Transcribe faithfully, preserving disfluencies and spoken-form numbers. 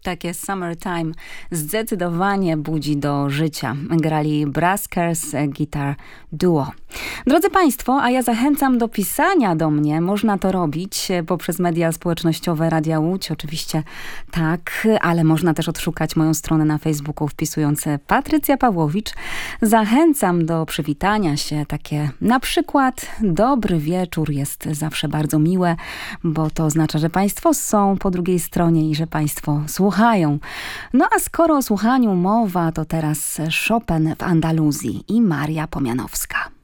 Takie Summertime zdecydowanie budzi do życia. Grali Braskers Guitar Duo. Drodzy Państwo, a ja zachęcam do pisania do mnie. Można to robić poprzez media społecznościowe Radia Łódź. Oczywiście tak, ale można też odszukać moją stronę na Facebooku wpisując Patrycja Pawłowicz. Zachęcam do przywitania się. Takie na przykład dobry wieczór jest zawsze bardzo miłe, bo to oznacza, że Państwo są po drugiej stronie i że Państwo słuchają. No a skoro o słuchaniu mowa, to teraz Chopin w Andaluzji i Maria Pomianowska.